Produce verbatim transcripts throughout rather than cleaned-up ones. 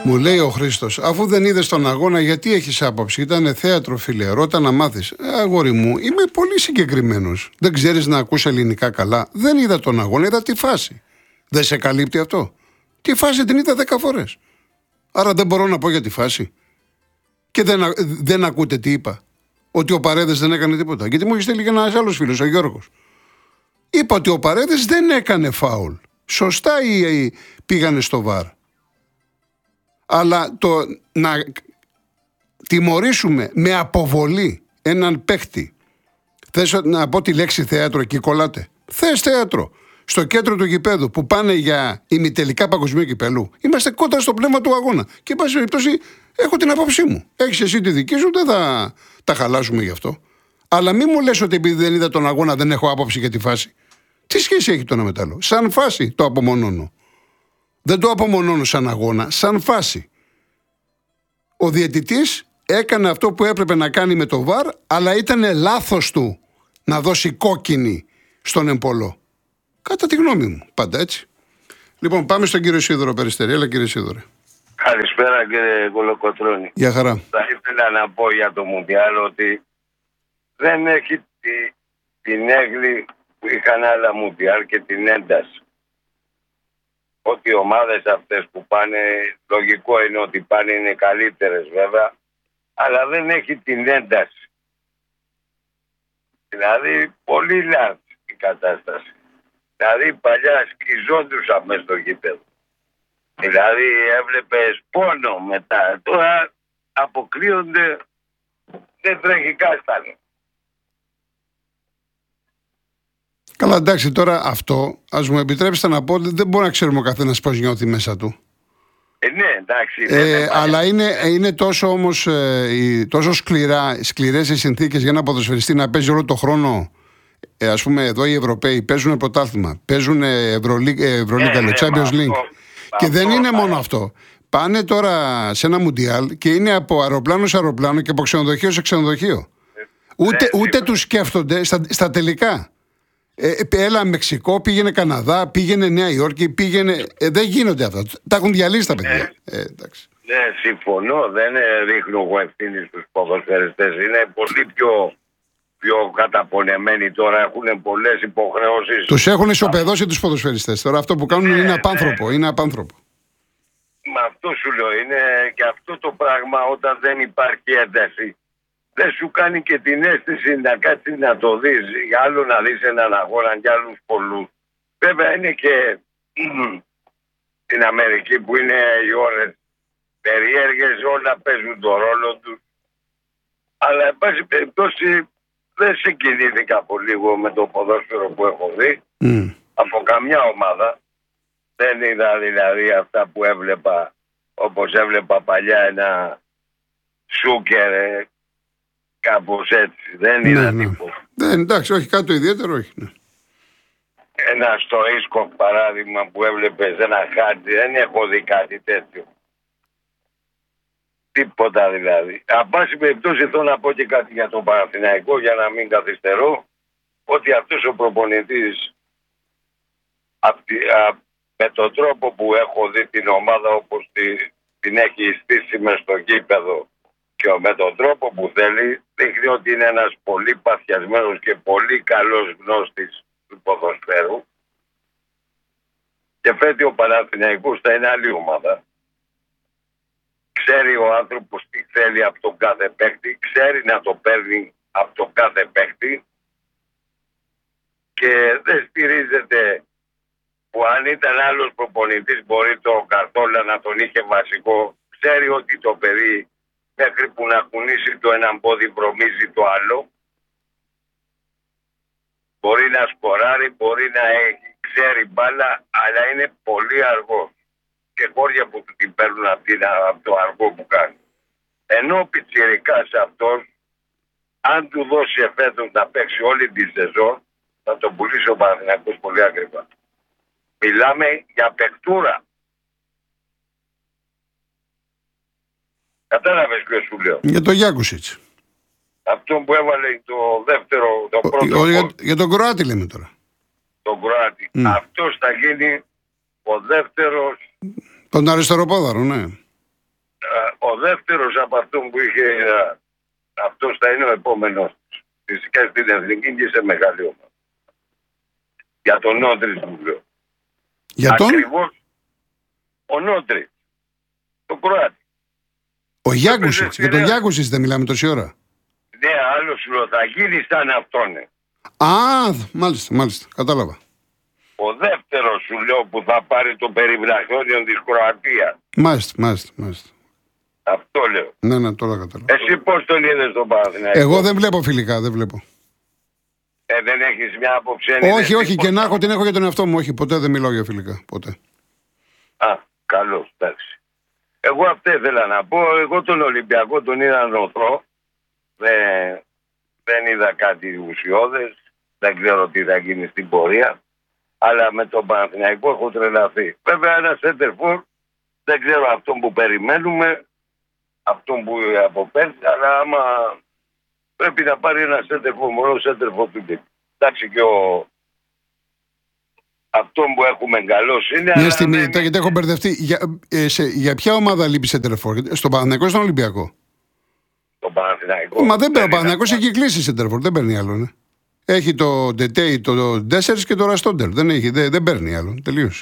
Μου λέει ο Χρήστος, αφού δεν είδες τον αγώνα, γιατί έχεις άποψη? Ήτανε θέατρο, φίλε. Ρώτα να μάθεις. Ε, αγόρι μου, είμαι πολύ συγκεκριμένος. Δεν ξέρεις να ακούς ελληνικά καλά? Δεν είδα τον αγώνα, είδα τη φάση. Δεν σε καλύπτει αυτό? Τη φάση την είδα δέκα φορές. Άρα δεν μπορώ να πω για τη φάση. Και δεν, δεν ακούτε τι είπα? Ότι ο Παρέδες δεν έκανε τίποτα? Γιατί μου έχει στείλει και ένας άλλος φίλος, ο Γιώργος. Είπα ότι ο Παρέδες δεν έκανε φάουλ. Σωστά ή, ή πήγανε στο βαρ. Αλλά το να τιμωρήσουμε με αποβολή έναν παίχτη. Θες να πω τη λέξη θέατρο, εκεί κολλάτε? Θες θέατρο. Στο κέντρο του γηπέδου που πάνε για ημιτελικά παγκοσμίου κυπελού. Είμαστε κόντρα στο πνεύμα του αγώνα. Και εν πάση περιπτώσει έχω την απόψή μου. Έχεις εσύ τη δική σου, δεν θα τα χαλάσουμε γι' αυτό. Αλλά μην μου λες ότι επειδή δεν είδα τον αγώνα δεν έχω άποψη για τη φάση. Τι σχέση έχει το ένα με το άλλο? Σαν φάση το απομονώνω. Δεν το απομονώνω σαν αγώνα, σαν φάση. Ο διαιτητής έκανε αυτό που έπρεπε να κάνει με το βαρ, αλλά ήταν λάθος του να δώσει κόκκινη στον Εμπολό. Κατά τη γνώμη μου, πάντα έτσι. Λοιπόν, πάμε στον κύριο Σίδωρο Περιστερή. Έλα, κύριε Σίδωρε. Καλησπέρα, κύριε Κολοκοτρώνη. Γεια χαρά. Θα ήθελα να πω για το Μουντιάλ ότι δεν έχει τη, την έγκλη που είχαν άλλα Μουντιάλ και την ένταση. Ότι οι ομάδες αυτές που πάνε, λογικό είναι ότι πάνε, είναι καλύτερες βέβαια, αλλά δεν έχει την ένταση. Δηλαδή, πολύ λάθη η κατάσταση. Δηλαδή, παλιά σκιζόντουσαν μες στο γήπεδο. Δηλαδή, έβλεπες πόνο μετά. Τώρα αποκλείονται, δεν τρέχει κάστανο. Καλά, εντάξει, τώρα αυτό, ας μου επιτρέψετε να πω ότι δεν μπορεί να ξέρουμε ο καθένας πώς νιώθει μέσα του. Ε, ναι, εντάξει. Ε, αλλά είναι, είναι τόσο όμως, ε, τόσο σκληρά, σκληρές οι συνθήκες για ένα ποδοσφαιριστή να παίζει όλο το χρόνο. Ε, ας πούμε, εδώ οι Ευρωπαίοι παίζουν πρωτάθλημα, παίζουν Ευρωλίγκα, Ευρωλίγκα, ναι, Champions League. Αυτό, και αυτό, δεν είναι αυτό. μόνο αυτό. Πάνε τώρα σε ένα Μουντιάλ και είναι από αεροπλάνο σε αεροπλάνο και από ξενοδοχείο σε ξενοδοχείο. Ούτε, ναι, ούτε τους σκέφτονται στα, στα τελικά. Ε, έλα Μεξικό, πήγαινε Καναδά, πήγαινε Νέα Υόρκη, πήγαινε. Ε, δεν γίνονται αυτά. Τα έχουν διαλύσει τα παιδιά. Ε, εντάξει. Ναι, συμφωνώ. Δεν ρίχνω εγώ ευθύνη στους ποδοσφαιριστές. Είναι πολύ πιο, πιο καταπονεμένοι τώρα. Έχουν πολλές υποχρεώσεις. Τους έχουν ισοπεδώσει τους ποδοσφαιριστές. Τώρα αυτό που κάνουν ναι, είναι απάνθρωπο. Ναι. Είναι απάνθρωπο. Μα αυτό σου λέω. Είναι και αυτό το πράγμα όταν δεν υπάρχει ένταση. Δεν σου κάνει και την αίσθηση να κάτσεις να το δεις. Για άλλο να δεις έναν αγώνα για άλλους πολλούς. Βέβαια είναι και στην Αμερική που είναι οι ώρες περίεργες, όλα παίζουν τον ρόλο τους. Αλλά εν πάση περιπτώσει δεν συγκινήθηκα από λίγο με το ποδόσφαιρο που έχω δει. Mm. Από καμιά ομάδα. Δεν είδα δηλαδή αυτά που έβλεπα, όπως έβλεπα παλιά ένα Σούκερ, κάπως έτσι. Δεν Ναι, είδα ναι. τίποτα. Δεν, εντάξει, όχι κάτι το ιδιαίτερο, όχι. Ναι. Ένα στο Ίσκοκ παράδειγμα που έβλεπες ένα χάρτη, δεν έχω δει κάτι τέτοιο. Τίποτα δηλαδή. Αν πάση περιπτώσει θέλω να πω και κάτι για τον Παναθηναϊκό για να μην καθυστερώ, ότι αυτός ο προπονητής απ, α, με τον τρόπο που έχω δει την ομάδα όπως τη, την έχει στήσει μες στο γήπεδο και με τον τρόπο που θέλει, δείχνει ότι είναι ένας πολύ παθιασμένος και πολύ καλός γνώστης του ποδοσφαίρου. Και φέτει ο Παναθηναϊκός θα είναι άλλη ομάδα. Ξέρει ο άνθρωπος τι θέλει από τον κάθε παίκτη, ξέρει να το παίρνει από τον κάθε παίκτη και δεν στηρίζεται που αν ήταν άλλος προπονητής μπορεί το Καρτόλα να τον είχε βασικό. Ξέρει ότι το παιδί μέχρι που να κουνήσει το έναν πόδι βρωμίζει το άλλο. Μπορεί να σκοράρει, μπορεί να έχει, ξέρει μπάλα, αλλά είναι πολύ αργό. Και χώρια που του την παίρνουν από, την, από το αργό που κάνει. Ενώ ο πιτσιρικάς αυτός, αν του δώσει εφέτος να παίξει όλη τη σεζόν, θα τον πουλήσει ο Παναθηναϊκός πολύ ακριβά. Μιλάμε για παιχτούρα. Κατάλαβες ποιο σου λέω? Για τον Γιάκουσιτς. Αυτό που έβαλε το δεύτερο, το Ο, πρώτο. ο, για, για τον Κροάτη λέμε τώρα. Τον Κροάτη. Mm. Αυτός θα γίνει ο δεύτερος. Τον αριστεροπόδαρο, ναι. δεύτερος από αυτόν που είχε, αυτός θα είναι ο επόμενος. Φυσικά στην Εθνική και σε μεγάλη ομάδα. Για τον Νότριτς που λέω. Για τον? Ακριβώς ο Νότριτς. Το Κροάτι. Ο Γιάκουσιτς. Για τον Γιάκουσιτς δεν μιλάμε τόση ώρα. Ναι, άλλο σου λέω, θα γίνει σαν αυτόν. Α, μάλιστα, μάλιστα. Κατάλαβα. Ο δεύτερος σου λέω που θα πάρει το περιβραχιόνιο της Κροατίας. Μάλιστα, μάλιστα, μάλιστα. Αυτό λέω. Ναι, ναι, τώρα κατάλαβα. Εσύ πώς τον είδες τον Παναθηναϊκό? Εγώ δεν βλέπω φιλικά, δεν βλέπω. Ε, δεν έχεις μια άποψη? Όχι, όχι, και να έχω την έχω για τον εαυτό μου. Όχι, ποτέ δεν μιλάω για φιλικά. Ποτέ. Α, καλώς, εντάξει. Εγώ αυτό ήθελα να πω. Εγώ τον Ολυμπιακό τον είδα νοθρό. Δεν, δεν είδα κάτι ουσιώδες. Δεν ξέρω τι θα γίνει στην πορεία. Αλλά με τον Παναθηναϊκό έχω τρελαθεί. Βέβαια ένα σέντερφορ, δεν ξέρω αυτόν που περιμένουμε, αυτόν που από πέρσι, αλλά άμα πρέπει να πάρει ένα σέντερφορ, μόνο σέντερφορ του τύπου. Εντάξει, και ο... αυτόν που έχουμε καλός είναι. Μια στιγμή, δεν... γιατί έχω μπερδευτεί. Για, ε, σε, για ποια ομάδα λείπει σέντερφορ? Στον Παναθηναϊκό ή στον Ολυμπιακό? Στον Παναθηναϊκό. Μα δεν παίρνει. Ο Παναθηναϊκός έχει κλείσει σέντερφορ, δεν παίρνει άλλο. Ναι. Έχει το Ντετέι, το Ντέσσερις και το Ραστόντερ. Δεν, έχει, δεν, δεν παίρνει άλλον. Τελείωσε.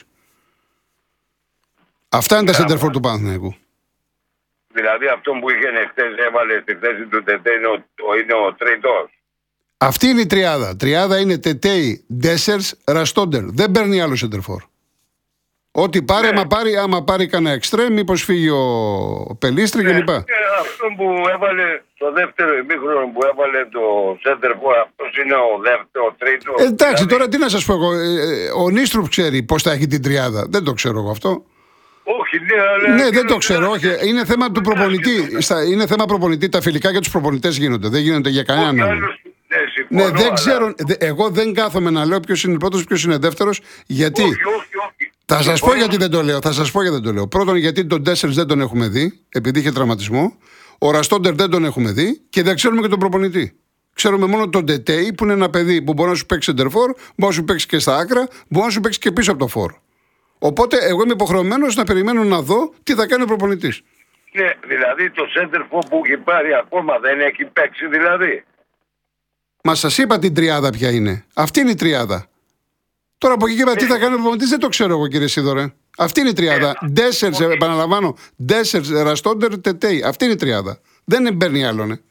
Αυτά είναι τα σέντερφορ του Παναθηναϊκού. Δηλαδή αυτόν που είχε χτες έβαλε στη θέση του Τετέι είναι ο, είναι ο τρίτος. Αυτή είναι η τριάδα. Τριάδα είναι Τετέι, Ντέσσερις, Ραστόντερ. Δεν παίρνει άλλο σέντερφορ. Ό,τι πάρει, άμα πάρει, άμα πάρει κανένα εξτρέμ, μήπως φύγει ο Πελίστρη ναι, κλπ. Αυτό που έβαλε το δεύτερο ημίχρονο που έβαλε το σέντερφορ, αυτός είναι ο δεύτερο, ο τρίτος. Ε, εντάξει, δηλαδή... τώρα τι να σας πω εγώ. Ε, ο Νίστρουπ ξέρει πώς θα έχει την τριάδα. Δεν το ξέρω εγώ αυτό. Όχι, ναι, αλλά... Ναι, δεν το ξέρω. Όχι. Είναι θέμα του προπονητή. Στα, είναι θέμα προπονητή. Τα φιλικά για τους προπονητές γίνονται. Δεν γίνονται για κανέναν άλλο. Ναι, ναι, δεν αλλά... ξέρω. Εγώ δεν κάθομαι να λέω ποιος είναι πρώτος, ποιος είναι δεύτερος. Γιατί. Όχι, όχι, όχι. Θα σας πω γιατί δεν το λέω. Θα σας πω γιατί δεν το λέω. Πρώτον, γιατί τον Ντέσσερις δεν τον έχουμε δει, επειδή είχε τραυματισμό. Ο Ραστόντερ δεν τον έχουμε δει και δεν ξέρουμε και τον προπονητή. Ξέρουμε μόνο τον Τετέι που είναι ένα παιδί που μπορεί να σου παίξει σεντερφόρ, μπορεί να σου παίξει και στα άκρα, μπορεί να σου παίξει και πίσω από το φόρ. Οπότε εγώ είμαι υποχρεωμένος να περιμένω να δω τι θα κάνει ο προπονητής. Ναι, δηλαδή το σέντερφόρ που έχει πάρει ακόμα δεν έχει παίξει δηλαδή. Μα σας είπα την τριάδα ποια είναι. Αυτή είναι η τριάδα. Τώρα από εκεί και πέρα τι θα κάνει ο προπονητής δεν το ξέρω εγώ, κύριε Σίδωρε. Αυτή είναι η τριάδα. Ντέσσερς, επαναλαμβάνω. Ντέσσερς, Ραστόντερ, Τετέι. Αυτή είναι η τριάδα. Δεν παίρνει άλλον. Ε.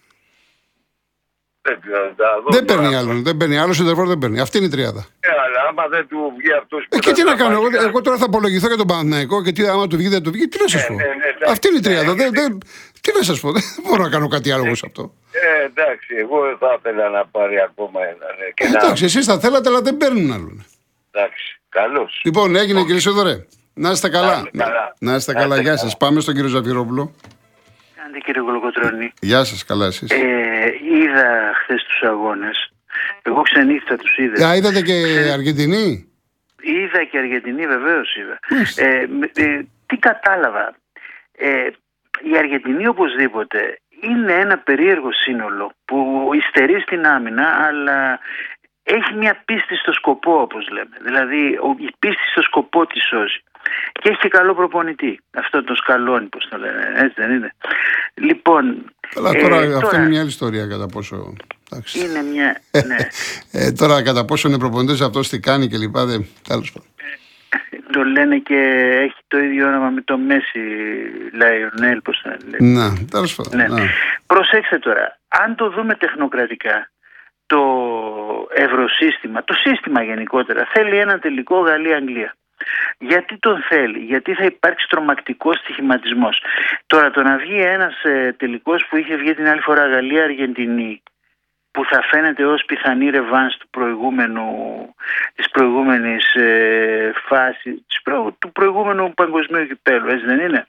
Δεν, δεν παίρνει άλλον. Δεν παίρνει άλλο, σεντερφόρ δεν παίρνει. Αυτή είναι η τριάδα. Ε, αλλά άμα δεν του βγει αυτό που. Ε, και τι να κάνω, εγώ, εγώ τώρα θα απολογηθώ για τον Παναθηναϊκό και τι, άμα του βγει δεν του βγει, τι να σας πω. Ε, ναι, ναι, αυτή είναι η τριάδα. Ναι, δεν, δεν, τι να σας πω, δεν μπορώ να κάνω κάτι άλλο σε αυτό. Ε, εντάξει, εγώ θα ήθελα να πάρει ακόμα ένα. Ναι, και ε, να... εντάξει, εσείς θα θέλατε, αλλά δεν παίρνουν άλλον. Εντάξει, καλώς. Λοιπόν, έγινε κύριε Σίδωρε. Να είστε καλά. Να, καλά. να είστε καλά, καλά. Γεια σας. Πάμε στον κύριο Ζαφυρόπουλο. Κάντε κύριε Κολοκοτρώνη. Γεια σας, καλά εσείς. Ε, είδα χθες τους αγώνες. Εγώ ξενύχτα τους είδα. Α, είδατε και Αργεντινή. Είδα και Αργεντινή, βεβαίως είδα. Ε, ε, τι κατάλαβα. Ε, η Αργεντινή οπωσδήποτε είναι ένα περίεργο σύνολο που υστερεί στην άμυνα, αλλά έχει μια πίστη στο σκοπό, όπως λέμε. Δηλαδή η πίστη στο σκοπό τη σώζει. Και έχει και καλό προπονητή. Αυτό το Σκαλόνι, πώς το λένε. Έτσι δεν είναι? Λοιπόν. Αλλά τώρα, ε, αυτό τώρα... είναι μια άλλη ιστορία κατά πόσο. Εντάξει. Είναι μια. Ναι. ε, τώρα κατά πόσο είναι προπονητής αυτός τι κάνει και λοιπά. Δεν... Τέλος πάντων. Το λένε και έχει το ίδιο όνομα με το Μέση, Λαϊονέλ, πώς θα λέει. Να, τέλος πάντων. Ναι. Να. Προσέξτε τώρα. Αν το δούμε τεχνοκρατικά, το ευρωσύστημα, το σύστημα γενικότερα, θέλει ένα τελικό Γαλλία-Αγγλία. Γιατί τον θέλει? Γιατί θα υπάρξει τρομακτικός στοιχηματισμός. Τώρα το να βγει ένας ε, τελικός που είχε βγει την άλλη φορά Γαλλία-Αργεντινή, που θα φαίνεται ως πιθανή ρεβάνς του προηγούμενου, της προηγούμενης ε, φάσης, προ, του προηγούμενου παγκοσμίου κυπέλλου, έτσι δεν είναι?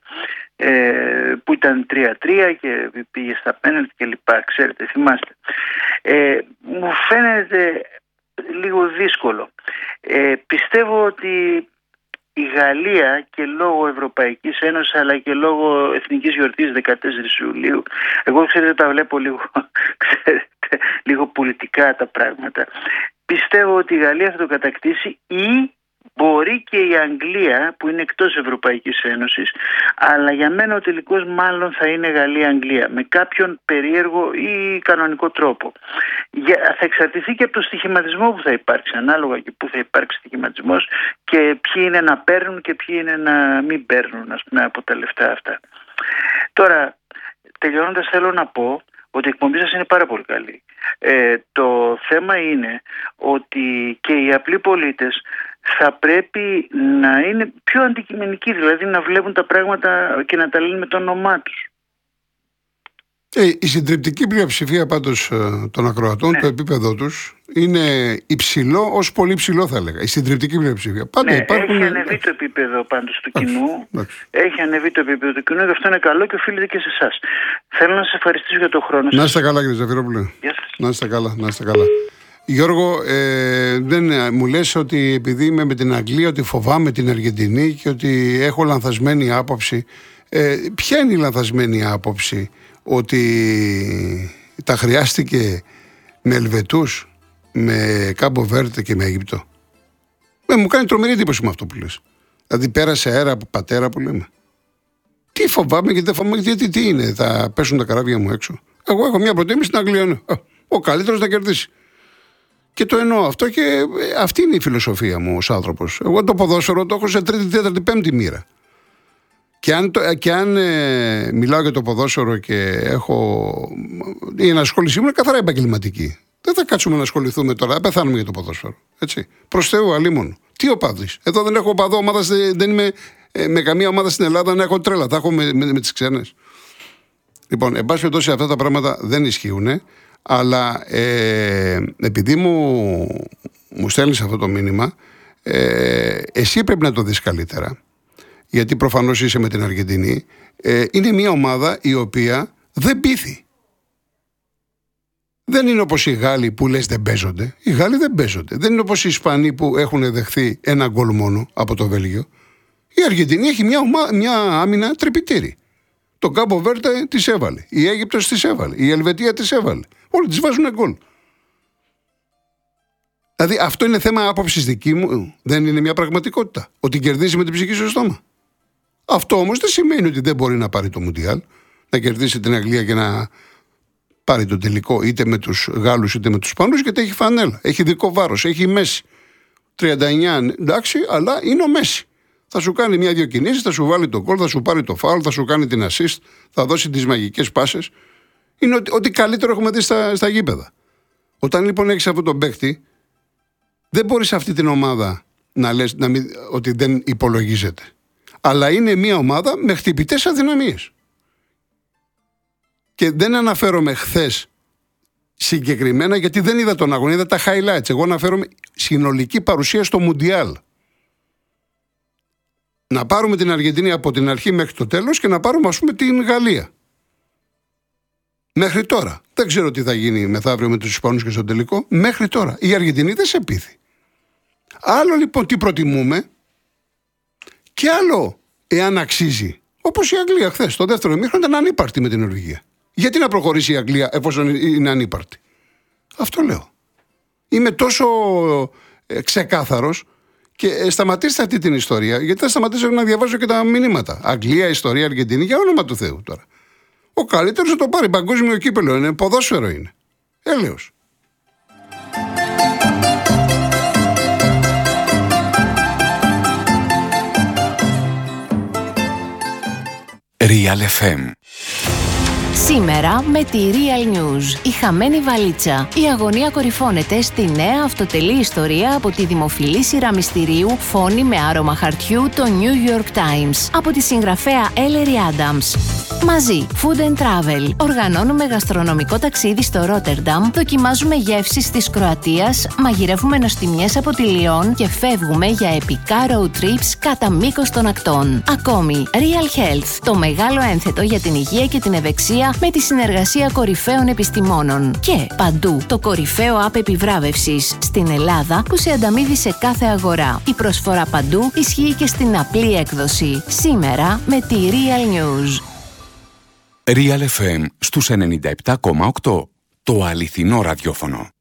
Ε, που ήταν τρία τρία και πήγε στα πέναλτι και λοιπά, ξέρετε, θυμάστε. Ε, μου φαίνεται λίγο δύσκολο. Ε, πιστεύω ότι η Γαλλία και λόγω Ευρωπαϊκής Ένωσης αλλά και λόγω Εθνικής Γιορτής δεκατέσσερις Ιουλίου, εγώ ξέρετε τα βλέπω λίγο, ξέρετε, λίγο πολιτικά τα πράγματα, πιστεύω ότι η Γαλλία θα το κατακτήσει ή Μπορεί και η Αγγλία που είναι εκτός Ευρωπαϊκής Ένωσης, αλλά για μένα ο τελικός μάλλον θα είναι Γαλλία-Αγγλία με κάποιον περίεργο ή κανονικό τρόπο. Για, θα εξαρτηθεί και από το στοιχηματισμό που θα υπάρξει, ανάλογα και που θα υπάρξει στοιχηματισμός και ποιοι είναι να παίρνουν και ποιοι είναι να μην παίρνουν, ας πούμε, από τα λεφτά αυτά. Τώρα, τελειώνοντας, θέλω να πω ότι η εκπομπή σας είναι πάρα πολύ καλή. Ε, το θέμα είναι ότι και οι απλοί πολίτες θα πρέπει να είναι πιο αντικειμενικοί, δηλαδή να βλέπουν τα πράγματα και να τα λένε με το όνομά τους. Ε, η συντριπτική πλειοψηφία πάντως των ακροατών, ναι, το επίπεδο τους είναι υψηλό ως πολύ ψηλό, θα έλεγα. Η συντριπτική πλειοψηφία. Πάντα ναι, υπάρχουν... έχει ανεβεί το επίπεδο πάντως του κοινού. Εντάξει. Έχει ανεβεί το επίπεδο του κοινού και αυτό είναι καλό και οφείλεται και σε εσάς. Θέλω να σας ευχαριστήσω για τον χρόνο σας. Να είστε καλά, κύριε Ζαφυρόπουλε. Γεια σας. Να είστε καλά, να είστε καλά. Γιώργο, ε, δεν, μου λες ότι επειδή είμαι με την Αγγλία ότι φοβάμαι την Αργεντινή και ότι έχω λανθασμένη άποψη. Ε, ποια είναι η λανθασμένη άποψη? Ότι τα χρειάστηκε με Ελβετούς, με Κάμπο Βέρτε και με Αίγυπτο? Ε, μου κάνει τρομερή εντύπωση με αυτό που λες. Δηλαδή πέρασε αέρα από πατέρα που λέμε. Τι φοβάμαι και δεν φοβάμαι, γιατί τι είναι, θα πέσουν τα καράβια μου έξω? Εγώ έχω μια προτίμηση στην Αγγλία, ναι. Ο καλύτερος να κερδίσει. Και το εννοώ αυτό και αυτή είναι η φιλοσοφία μου ως άνθρωπος. Εγώ το ποδόσφαιρο το έχω σε τρίτη, τέταρτη, πέμπτη μοίρα. Και αν, το, και αν ε, μιλάω για το ποδόσφαιρο και έχω. Η ενασχόλησή μου είναι καθαρά επαγγελματική. Δεν θα κάτσουμε να ασχοληθούμε τώρα, θα πεθάνουμε για το ποδόσφαιρο. Έτσι. Προς Θεού, αλίμονο. Τι οπαδείς? Εδώ δεν έχω οπαδό ομάδα, δεν είμαι ε, με καμία ομάδα στην Ελλάδα να έχω τρέλα. Τα έχω με, με, με τις ξένες. Λοιπόν, εν πάση περιπτώσει, αυτά τα πράγματα δεν ισχύουν. Αλλά ε, επειδή μου, μου στέλνεις αυτό το μήνυμα, ε, εσύ πρέπει να το δεις καλύτερα. Γιατί προφανώς είσαι με την Αργεντινή. Ε, είναι μια ομάδα η οποία δεν πείθει. Δεν είναι όπως οι Γάλλοι που λες δεν παίζονται. Οι Γάλλοι δεν παίζονται. Δεν είναι όπως οι Ισπανοί που έχουν δεχθεί ένα γκολ μόνο από το Βέλγιο. Η Αργεντινή έχει μια, ομα, μια άμυνα τρυπητήρη. Το Κάμπο Βέρτε της έβαλε. Η Αίγυπτος της έβαλε. Η Ελβετία της έβαλε. Όλοι τις βάζουν γκολ. Δηλαδή αυτό είναι θέμα άποψης δική μου. Δεν είναι μια πραγματικότητα. Ότι κερδίζει με την ψυχή στο στόμα. Αυτό όμως δεν σημαίνει ότι δεν μπορεί να πάρει το Μουντιάλ. Να κερδίσει την Αγγλία και να πάρει το τελικό είτε με τους Γάλλους είτε με τους Ισπανούς, γιατί έχει φανέλα. Έχει δικό βάρος. Έχει Μέση. τριάντα εννιά εντάξει, αλλά είναι ο Μέση. Θα σου κάνει μια-δυο κινήσεις, θα σου βάλει το γκολ, θα σου πάρει το φάουλ, θα σου κάνει την assist, θα δώσει τις μαγικές πάσες. Είναι ότι, ότι καλύτερο έχουμε δει στα, στα γήπεδα. Όταν λοιπόν έχεις αυτόν τον παίκτη, δεν μπορείς αυτή την ομάδα να λες να μην, ότι δεν υπολογίζεται. Αλλά είναι μια ομάδα με χτυπητές αδυναμίες. Και δεν αναφέρομαι χθες συγκεκριμένα, γιατί δεν είδα τον αγώνα, είδα τα highlights. Εγώ αναφέρομαι συνολική παρουσία στο Μουντιάλ. Να πάρουμε την Αργεντινή από την αρχή μέχρι το τέλος και να πάρουμε, ας πούμε, την Γαλλία. Μέχρι τώρα. Δεν ξέρω τι θα γίνει μεθαύριο με τους Ισπανούς και στο τελικό. Μέχρι τώρα. Η Αργεντινή δεν σε πείθει. Άλλο λοιπόν τι προτιμούμε και άλλο εάν αξίζει. Όπως η Αγγλία χθες. Το δεύτερο ημίχρονο ήταν ανύπαρκτη με την Νορβηγία. Γιατί να προχωρήσει η Αγγλία εφόσον είναι ανύπαρκτη? Αυτό λέω. Είμαι τόσο ε, ξεκάθαρος. Και σταματήστε αυτή την ιστορία, γιατί θα σταματήσω να διαβάζω και τα μηνύματα. Αγγλία, ιστορία, Αργεντινή, για όνομα του Θεού τώρα. Ο καλύτερος θα το πάρει. Παγκόσμιο κύπελο είναι, ποδόσφαιρο είναι. Έλεος. Real εφ εμ. Σήμερα με τη Real News. Η χαμένη βαλίτσα. Η αγωνία κορυφώνεται στη νέα αυτοτελή ιστορία από τη δημοφιλή σειρά μυστηρίου Φόνη με άρωμα χαρτιού, το New York Times, από τη συγγραφέα Ellery Adams. Μαζί, Food and Travel. Οργανώνουμε γαστρονομικό ταξίδι στο Ρότερνταμ, δοκιμάζουμε γεύσεις της Κροατίας, μαγειρεύουμε νοστιμιές από τη Λιόν και φεύγουμε για επικά road trips κατά μήκος των ακτών. Ακόμη, Real Health, το μεγάλο ένθετο για την υγεία και την ευεξία με τη συνεργασία κορυφαίων επιστημόνων. Και παντού, το κορυφαίο app επιβράβευσης στην Ελλάδα που σε ανταμείβει σε κάθε αγορά. Η προσφορά παντού ισχύει και στην απλή έκδοση. Σήμερα με τη Real News. Real εφ εμ στους ενενήντα επτά κόμμα οκτώ. Το αληθινό ραδιόφωνο.